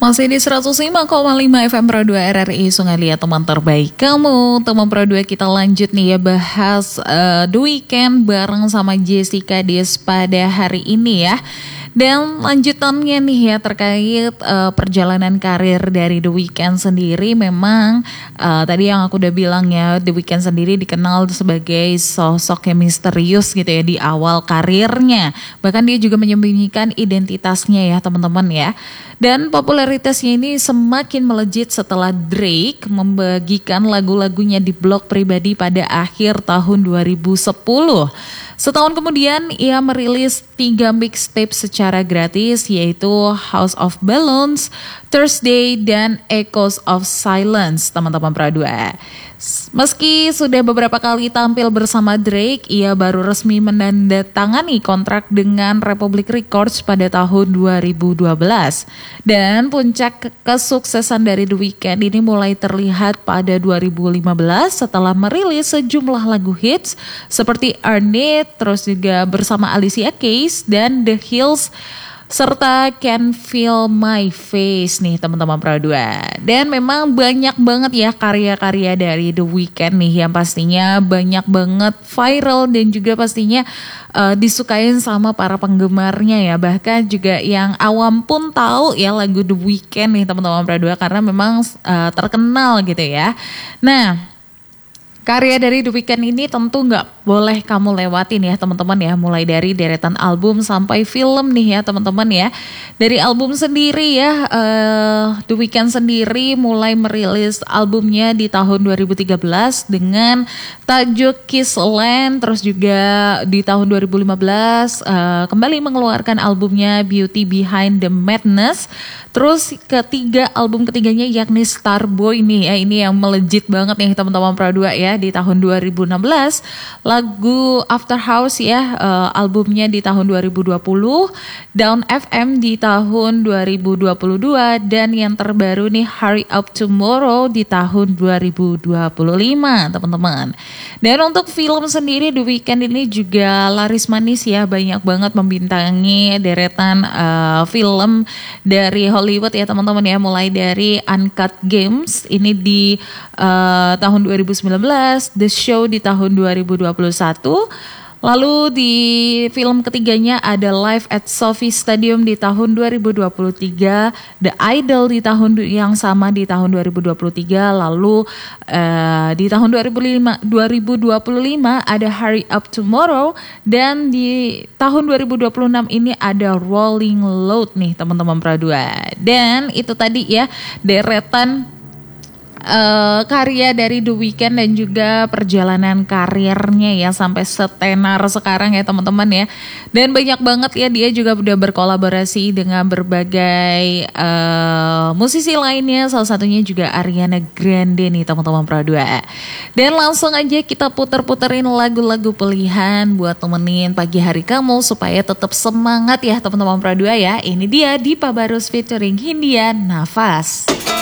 Masih di 105,5 FM Pro 2 RRI Sungai Liat, teman terbaik kamu. Teman Pro 2, kita lanjut nih ya bahas The Weeknd bareng sama Jessica Diaz pada hari ini ya. Dan lanjutannya nih ya terkait perjalanan karir dari The Weeknd sendiri. Memang tadi yang aku udah bilang ya, The Weeknd sendiri dikenal sebagai sosok yang misterius gitu ya di awal karirnya. Bahkan dia juga menyembunyikan identitasnya ya teman-teman ya. Dan popularitasnya ini semakin melejit setelah Drake membagikan lagu-lagunya di blog pribadi pada akhir tahun 2010. Setahun kemudian ia merilis 3 mixtape secara gratis, yaitu House of Balloons, Thursday, dan Echoes of Silence, teman-teman Pro 2. Meski sudah beberapa kali tampil bersama Drake, ia baru resmi menandatangani kontrak dengan Republic Records pada tahun 2012. Dan puncak kesuksesan dari The Weeknd ini mulai terlihat pada 2015 setelah merilis sejumlah lagu hits seperti Earn It, terus juga bersama Alicia Keys dan The Hills, serta Can Feel My Face nih teman-teman Pro 2. Dan memang banyak banget ya karya-karya dari The Weeknd nih yang pastinya banyak banget viral dan juga pastinya disukain sama para penggemarnya ya. Bahkan juga yang awam pun tahu ya lagu The Weeknd nih teman-teman Pro 2 karena memang terkenal gitu ya. Nah, karya dari The Weeknd ini tentu nggak boleh kamu lewatin ya teman-teman ya. Mulai dari deretan album sampai film nih ya teman-teman ya. Dari album sendiri ya, The Weeknd sendiri mulai merilis albumnya di tahun 2013 dengan tajuk Kiss Land. Terus juga di tahun 2015 kembali mengeluarkan albumnya Beauty Behind the Madness. Terus album ketiganya yakni Starboy nih ya. Ini yang melejit banget nih teman-teman Pro 2 ya. Di tahun 2016, lagu After House ya, albumnya di tahun 2020, Down FM di tahun 2022, dan yang terbaru nih Hurry Up Tomorrow di tahun 2025 teman-teman. Dan untuk film sendiri The Weeknd ini juga laris manis ya, banyak banget membintangi deretan film dari Hollywood ya teman-teman ya, mulai dari Uncut Gems ini di tahun 2019, The Show di tahun 2021. Lalu di film ketiganya ada Live at SoFi Stadium di tahun 2023, The Idol di tahun yang sama di tahun 2023, lalu di tahun 2025 ada Hurry Up Tomorrow, dan di tahun 2026 ini ada Rolling Loud nih teman-teman Pro 2. Dan itu tadi ya deretan karya dari The Weeknd dan juga perjalanan karirnya ya sampai setenar sekarang ya teman-teman ya. Dan banyak banget ya dia juga udah berkolaborasi dengan berbagai musisi lainnya, salah satunya juga Ariana Grande nih teman-teman Pro 2. Dan langsung aja kita puter-puterin lagu-lagu pilihan buat temenin pagi hari kamu supaya tetap semangat ya teman-teman Pro 2 ya. Ini dia Dipa Barus featuring Hindia, Nafas.